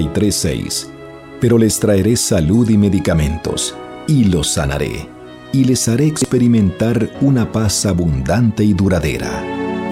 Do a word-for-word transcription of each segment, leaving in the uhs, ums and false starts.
tres seis. Pero les traeré salud y medicamentos, y los sanaré, y les haré experimentar una paz abundante y duradera.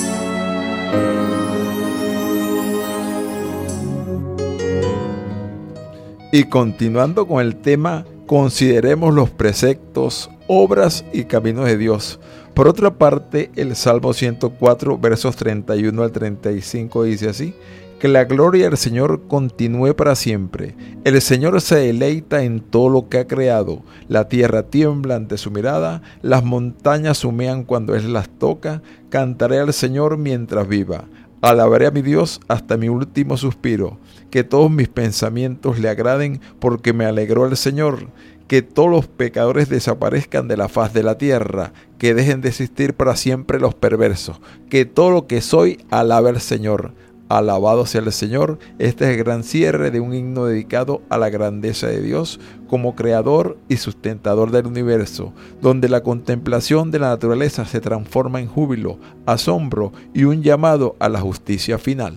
Y continuando con el tema, consideremos los preceptos, obras y caminos de Dios. Por otra parte, el Salmo ciento cuatro, versos treinta y uno al treinta y cinco dice así: que la gloria del Señor continúe para siempre. El Señor se deleita en todo lo que ha creado. La tierra tiembla ante su mirada, las montañas humean cuando Él las toca. Cantaré al Señor mientras viva. Alabaré a mi Dios hasta mi último suspiro. Que todos mis pensamientos le agraden, porque me alegró el Señor. Que todos los pecadores desaparezcan de la faz de la tierra, que dejen de existir para siempre los perversos. Que todo lo que soy alabe al Señor. Alabado sea el Señor. Este es el gran cierre de un himno dedicado a la grandeza de Dios como creador y sustentador del universo, donde la contemplación de la naturaleza se transforma en júbilo, asombro y un llamado a la justicia final.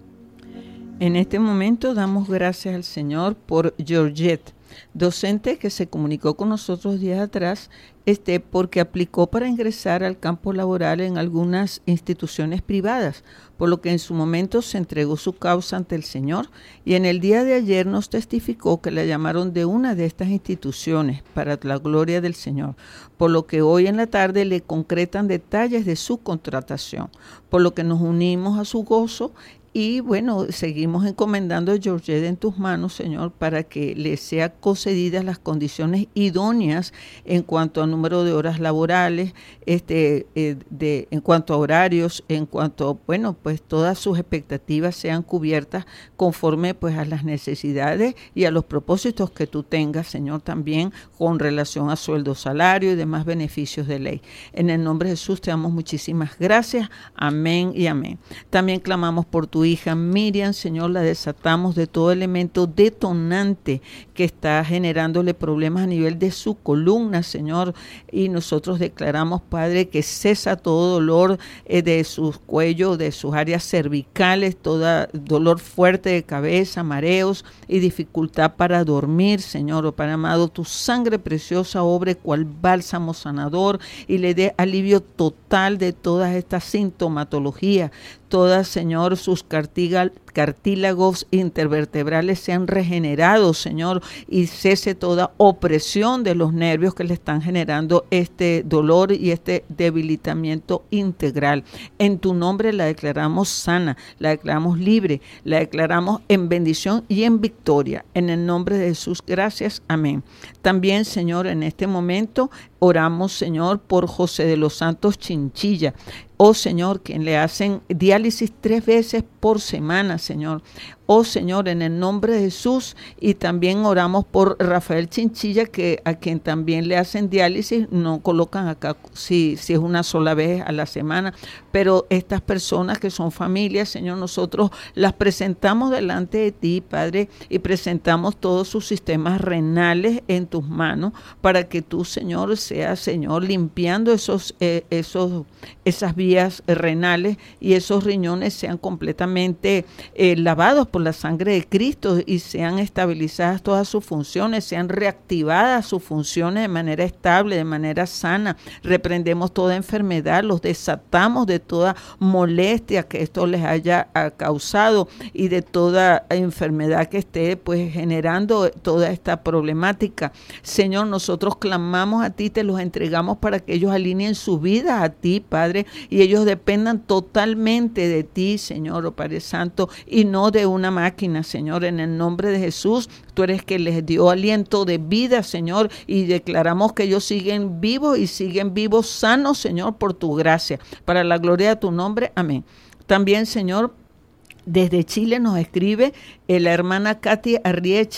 En este momento damos gracias al Señor por Georgette, docente que se comunicó con nosotros días atrás, este, porque aplicó para ingresar al campo laboral en algunas instituciones privadas, por lo que en su momento se entregó su causa ante el Señor, y en el día de ayer nos testificó que la llamaron de una de estas instituciones para la gloria del Señor, por lo que hoy en la tarde le concretan detalles de su contratación, por lo que nos unimos a su gozo. Y bueno, seguimos encomendando a Georgette en tus manos, Señor, para que le sean concedidas las condiciones idóneas en cuanto a número de horas laborales, este, eh, de, en cuanto a horarios, en cuanto, bueno, pues todas sus expectativas sean cubiertas conforme pues a las necesidades y a los propósitos que tú tengas, Señor, también con relación a sueldo, salario y demás beneficios de ley. En el nombre de Jesús te damos muchísimas gracias. Amén y amén. También clamamos por tu hija Miriam, Señor, la desatamos de todo elemento detonante que está generándole problemas a nivel de su columna, Señor, y nosotros declaramos, Padre, que cesa todo dolor eh, de su cuello, de sus áreas cervicales, todo dolor fuerte de cabeza, mareos y dificultad para dormir, Señor, oh Padre amado, tu sangre preciosa obre cual bálsamo sanador y le dé alivio total de todas estas sintomatologías. Todas, Señor, sus cartílagos intervertebrales sean regenerados, Señor, y cese toda opresión de los nervios que le están generando este dolor y este debilitamiento integral. En tu nombre la declaramos sana, la declaramos libre, la declaramos en bendición y en victoria. En el nombre de Jesús, gracias. Amén. También, Señor, en este momento oramos, Señor, por José de los Santos Chinchilla. Oh Señor, quien le hacen diálisis tres veces por semana, Señor. Oh Señor, en el nombre de Jesús, y también oramos por Rafael Chinchilla, que a quien también le hacen diálisis, no colocan acá si, si es una sola vez a la semana, pero estas personas que son familias, Señor, nosotros las presentamos delante de ti, Padre, y presentamos todos sus sistemas renales en tus manos, para que tú, Señor, seas, Señor, limpiando esos, eh, esos, esas vías renales y esos riñones sean completamente eh, lavados por la sangre de Cristo y sean estabilizadas todas sus funciones, sean reactivadas sus funciones de manera estable, de manera sana. Reprendemos toda enfermedad, los desatamos de toda molestia que esto les haya causado y de toda enfermedad que esté pues generando toda esta problemática. Señor, nosotros clamamos a ti, te los entregamos para que ellos alineen su vida a ti, Padre, y ellos dependan totalmente de ti, Señor, oh Padre Santo, y no de una máquina, Señor, en el nombre de Jesús. Tú eres que les dio aliento de vida, Señor, y declaramos que ellos siguen vivos y siguen vivos sanos, Señor, por tu gracia, para la gloria de tu nombre. Amén. También, Señor, desde Chile nos escribe la hermana Katy Arrieche,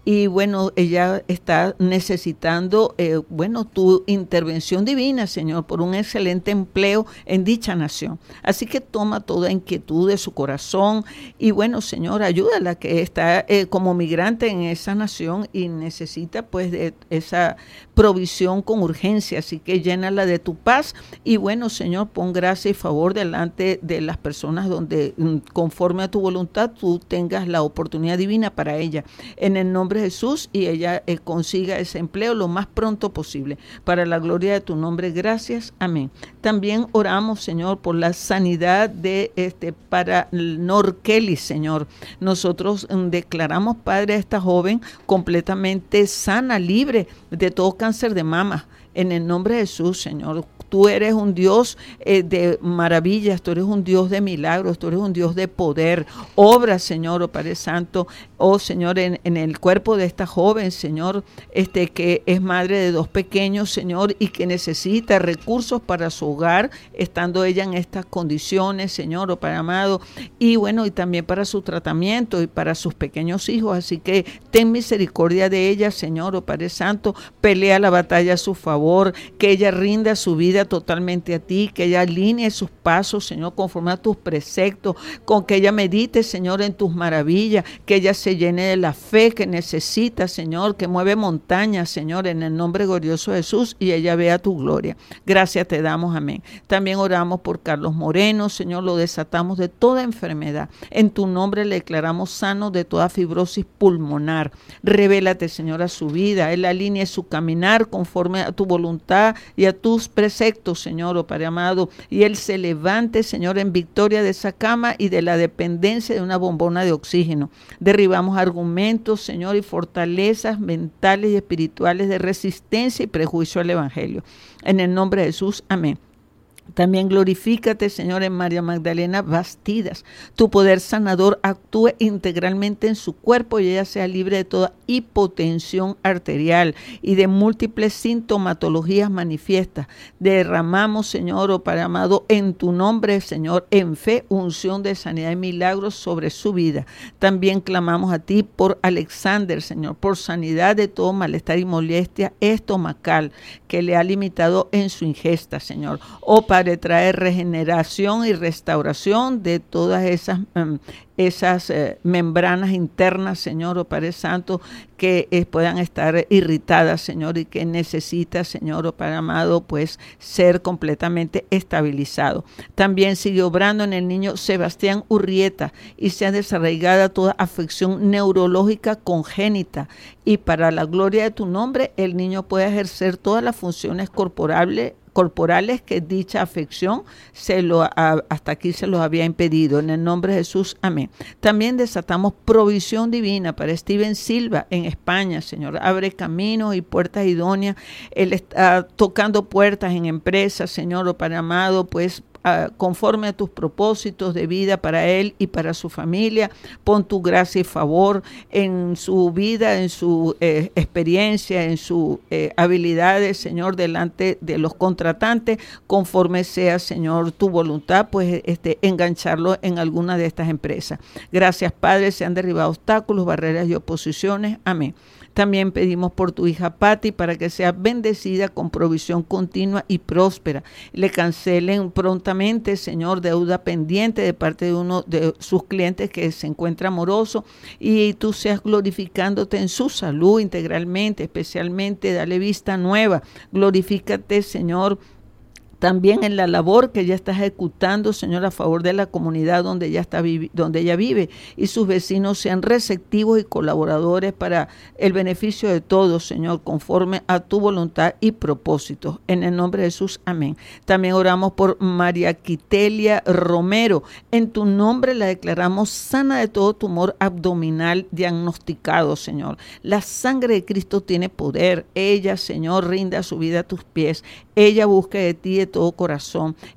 y bueno, ella está necesitando, eh, bueno, tu intervención divina, Señor, por un excelente empleo en dicha nación. Así que toma toda inquietud de su corazón y bueno, Señor, ayúdala, que está eh, como migrante en esa nación y necesita pues de esa provisión con urgencia. Así que llénala de tu paz y bueno, Señor, pon gracia y favor delante de las personas donde conforme a tu voluntad tú tengas la oportunidad divina para ella. En el nombre de Jesús, y ella eh, consiga ese empleo lo más pronto posible. Para la gloria de tu nombre, gracias. Amén. También oramos, Señor, por la sanidad de este para Norkelly, Señor. Nosotros um, declaramos, Padre, a esta joven completamente sana, libre de todo cáncer de mama. En el nombre de Jesús, Señor. Tú eres un Dios eh, de maravillas, tú eres un Dios de milagros, tú eres un Dios de poder. Obra, Señor, oh Padre Santo, oh Señor, en, en el cuerpo de esta joven, Señor, este que es madre de dos pequeños, Señor, y que necesita recursos para su hogar, estando ella en estas condiciones, Señor, oh Padre amado, y bueno, y también para su tratamiento y para sus pequeños hijos. Así que ten misericordia de ella, Señor, oh Padre Santo, pelea la batalla a su favor, que ella rinda su vida totalmente a ti, que ella alinee sus pasos, Señor, conforme a tus preceptos, con que ella medite, Señor, en tus maravillas, que ella se llene de la fe que necesita, Señor, que mueve montañas, Señor, en el nombre glorioso de Jesús, y ella vea tu gloria. Gracias te damos, amén. También oramos por Carlos Moreno, Señor, lo desatamos de toda enfermedad. En tu nombre le declaramos sano de toda fibrosis pulmonar. Revélate, Señor, a su vida. Él alinee su caminar conforme a tu voluntad y a tus preceptos, Señor, oh Padre amado, y él se levante, Señor, en victoria de esa cama y de la dependencia de una bombona de oxígeno. Derribamos argumentos, Señor, y fortalezas mentales y espirituales de resistencia y prejuicio al Evangelio. En el nombre de Jesús, amén. También glorifícate, Señor, en María Magdalena Bastidas. Tu poder sanador actúe integralmente en su cuerpo y ella sea libre de toda hipotensión arterial y de múltiples sintomatologías manifiestas. Derramamos, Señor, oh Padre amado, en tu nombre, Señor, en fe, unción de sanidad y milagros sobre su vida. También clamamos a ti por Alexander, Señor, por sanidad de todo malestar y molestia estomacal que le ha limitado en su ingesta, Señor. Oh Padre, trae regeneración y restauración de todas esas, um, esas eh, membranas internas, Señor, oh Padre Santo, que eh, puedan estar irritadas, Señor, y que necesita, Señor, oh Padre amado, pues ser completamente estabilizado. También sigue obrando en el niño Sebastián Urrieta y sea desarraigada toda afección neurológica congénita, y para la gloria de tu nombre el niño puede ejercer todas las funciones corporales corporales que dicha afección se lo, a, hasta aquí se los había impedido. En el nombre de Jesús, amén. También desatamos provisión divina para Steven Silva en España, Señor. Abre caminos y puertas idóneas. Él está tocando puertas en empresas, Señor, oh Padre amado, pues Uh, conforme a tus propósitos de vida para él y para su familia. Pon tu gracia y favor en su vida, en su eh, experiencia, en sus eh, habilidades, Señor, delante de los contratantes, conforme sea, Señor, tu voluntad, pues este, engancharlo en alguna de estas empresas. Gracias, Padre, se han derribado obstáculos, barreras y oposiciones. Amén. También pedimos por tu hija Patti para que sea bendecida con provisión continua y próspera. Le cancelen prontamente, Señor, deuda pendiente de parte de uno de sus clientes que se encuentra amoroso, y tú seas glorificándote en su salud integralmente, especialmente dale vista nueva. Glorifícate, Señor, también en la labor que ella está ejecutando, Señor, a favor de la comunidad donde ella, está, donde ella vive, y sus vecinos sean receptivos y colaboradores para el beneficio de todos, Señor, conforme a tu voluntad y propósitos. En el nombre de Jesús, amén. También oramos por María Quitelia Romero. En tu nombre la declaramos sana de todo tumor abdominal diagnosticado, Señor. La sangre de Cristo tiene poder. Ella, Señor, rinda su vida a tus pies. Ella busca de ti de todo corazón.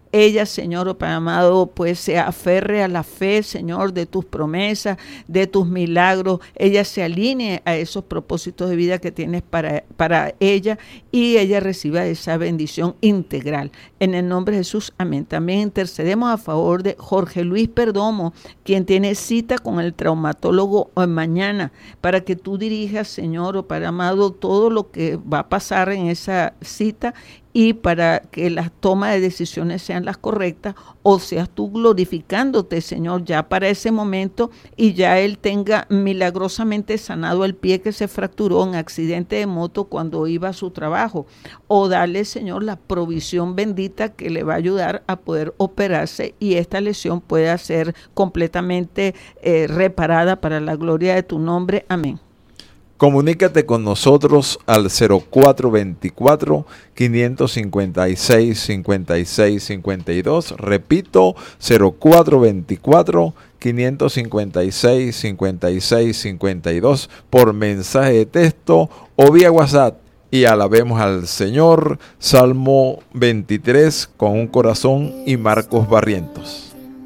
ella, Señor, oh Padre amado, pues se aferre a la fe, Señor, de tus promesas, de tus milagros, ella se alinee a esos propósitos de vida que tienes para, para ella y ella reciba esa bendición integral. En el nombre de Jesús, amén. También intercedemos a favor de Jorge Luis Perdomo, quien tiene cita con el traumatólogo mañana, para que tú dirijas, Señor, oh Padre amado, todo lo que va a pasar en esa cita y para que las tomas de decisiones sean las correctas, o seas tú glorificándote, Señor, ya para ese momento y ya él tenga milagrosamente sanado el pie que se fracturó en accidente de moto cuando iba a su trabajo, o dale, Señor, la provisión bendita que le va a ayudar a poder operarse y esta lesión pueda ser completamente eh, reparada para la gloria de tu nombre. Amén. Comunícate con nosotros al cero cuatro veinticuatro, quinientos cincuenta y seis, cincuenta y seis cincuenta y dos. Repito, cero cuatro veinticuatro, quinientos cincuenta y seis, cincuenta y seis cincuenta y dos por mensaje de texto o vía WhatsApp. Y alabemos al Señor. Salmo veintitrés con un corazón y Marcos Barrientos.